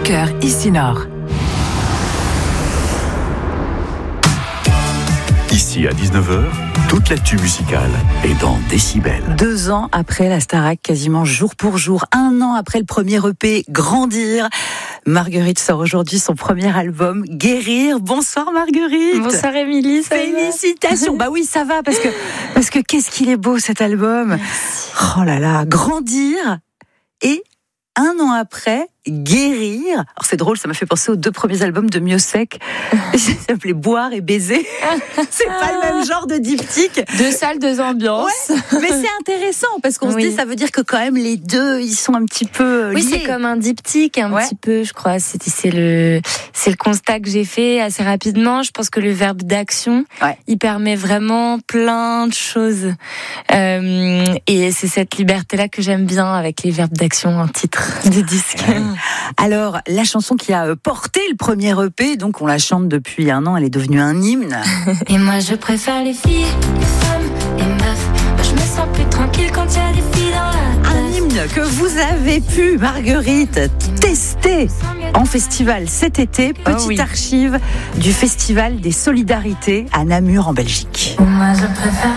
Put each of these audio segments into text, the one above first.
cœur ici Nord. Ici à 19h, toute l'actu musicale est dans Décibel. 2 ans après la Starac, quasiment jour pour jour, 1 an après le premier EP, Grandir, Marguerite sort aujourd'hui son premier album, Guérir. Bonsoir Marguerite. Bonsoir Émilie, ça Félicitations. Bah oui, ça va parce que qu'est-ce qu'il est beau cet album. Merci. Oh là là, Grandir et 1 an après, Guérir. Alors c'est drôle, ça m'a fait penser aux 2 premiers albums de Miossec. Ça s'appelait Boire et Baiser. C'est pas le même genre de diptyque. 2 salles, 2 ambiances. Ouais, mais c'est intéressant parce qu'on se dit, ça veut dire que quand même les deux, ils sont un petit peu liés. Oui, c'est comme un diptyque, un petit peu, je crois. C'est le constat que j'ai fait assez rapidement. Je pense que le verbe d'action, il permet vraiment plein de choses. Et c'est cette liberté-là que j'aime bien avec les verbes d'action en titre de disque. Alors, la chanson qui a porté le premier EP, donc on la chante depuis 1 an, elle est devenue un hymne. Et moi je préfère les filles, les femmes, les meufs. Moi je me sens plus tranquille quand il y a des filles dans la Un hymne que vous avez pu, Marguerite, tester en festival cet été. Petite archive du Festival des Solidarités à Namur en Belgique. Moi je préfère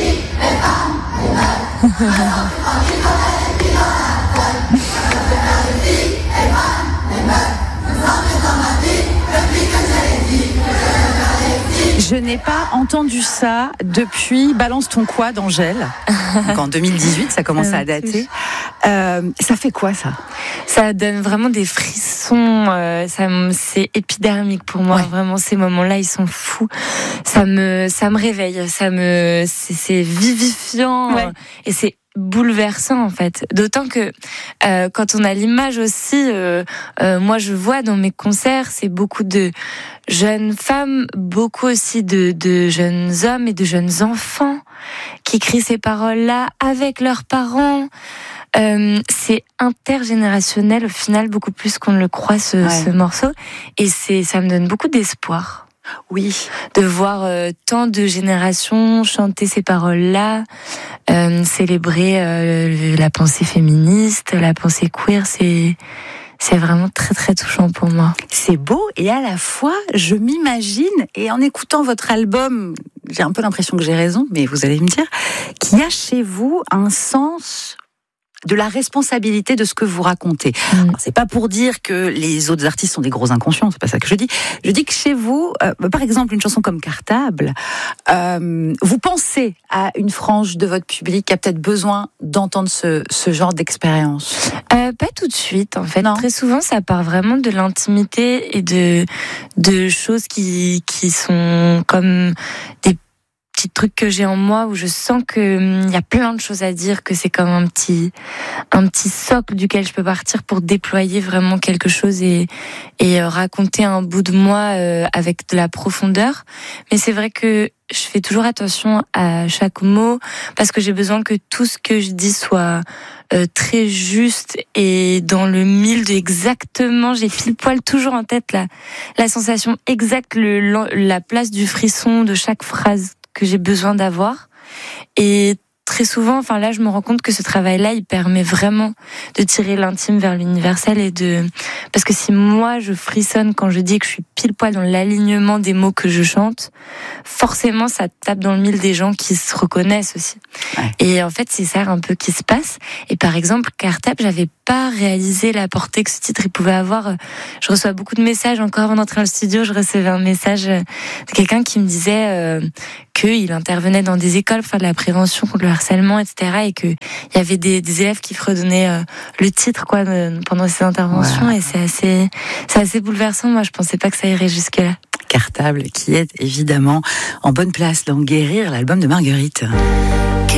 Je n'ai pas entendu ça depuis Balance ton quoi d'Angèle. Donc en 2018, ça commence à dater. Ça fait quoi ça ? Ça donne vraiment des frissons. C'est épidermique pour moi. Vraiment, ces moments-là, ils sont fous. Ça me réveille. C'est vivifiant. Et c'est bouleversant en fait, d'autant que quand on a l'image aussi, moi je vois dans mes concerts, c'est beaucoup de jeunes femmes, beaucoup aussi de jeunes hommes et de jeunes enfants qui crient ces paroles-là avec leurs parents. C'est intergénérationnel au final, beaucoup plus qu'on ne le croit ce morceau, et ça me donne beaucoup d'espoir. Oui, de voir tant de générations chanter ces paroles-là, célébrer la pensée féministe, la pensée queer, c'est vraiment très très touchant pour moi. C'est beau, et à la fois, je m'imagine, et en écoutant votre album, j'ai un peu l'impression que j'ai raison, mais vous allez me dire, qu'il y a chez vous un sens de la responsabilité de ce que vous racontez. Alors, c'est pas pour dire que les autres artistes sont des gros inconscients, c'est pas ça que je dis. Je dis que chez vous, par exemple, une chanson comme Cartable, vous pensez à une frange de votre public qui a peut-être besoin d'entendre ce genre d'expérience. Pas tout de suite, en fait. Non. Très souvent, ça part vraiment de l'intimité et de choses qui sont comme des petits trucs que j'ai en moi, où je sens que y a plein de choses à dire, que c'est comme un petit socle duquel je peux partir pour déployer vraiment quelque chose et raconter un bout de moi avec de la profondeur. Mais c'est vrai que je fais toujours attention à chaque mot, parce que j'ai besoin que tout ce que je dis soit très juste et dans le mille de exactement, j'ai pile poil toujours en tête la sensation exacte, la place du frisson de chaque phrase que j'ai besoin d'avoir. Et très souvent, enfin là, je me rends compte que ce travail-là, il permet vraiment de tirer l'intime vers l'universel, parce que si moi je frissonne quand je dis que je suis pile poil dans l'alignement des mots que je chante, forcément ça tape dans le mille des gens qui se reconnaissent aussi. Et en fait, c'est ça un peu qui se passe. Et par exemple, Cartable, j'avais pas réalisé la portée que ce titre il pouvait avoir. Je reçois beaucoup de messages, encore avant d'entrer dans le studio, je recevais un message de quelqu'un qui me disait qu'il intervenait dans des écoles pour faire de la prévention contre le harcèlement, etc. et qu'il y avait des élèves qui fredonnaient le titre pendant ces interventions. Et c'est assez bouleversant. Moi, je pensais pas que ça irait jusque-là. Cartable, qui est évidemment en bonne place dans Guérir, l'album de Marguerite.